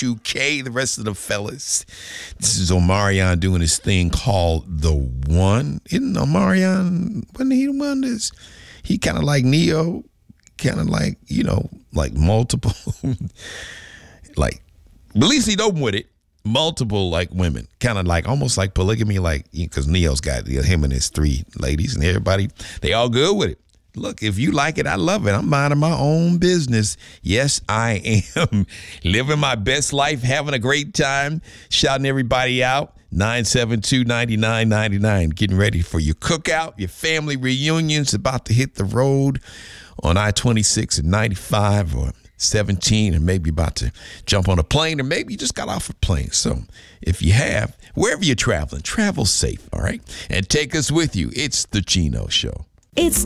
Y2K, the rest of the fellas. This is Omarion doing his thing called The One. Isn't Omarion, wasn't he the one that's, he kind of like Neo, kind of like, like multiple, like, at least he'd open with it. Multiple like women, kind of like almost like polygamy, like because Neo's got him and his 3 ladies and everybody, they all good with it. Look, if you like it, I love it. I'm minding my own business. Yes, I am living my best life, having a great time, shouting everybody out. 972-9999, getting ready for your cookout, your family reunions, about to hit the road on I-26 and 95 or 17, and maybe about to jump on a plane, or maybe you just got off a plane. So if you have, wherever you're traveling, travel safe, all right? And take us with you. It's the Gino Show. It's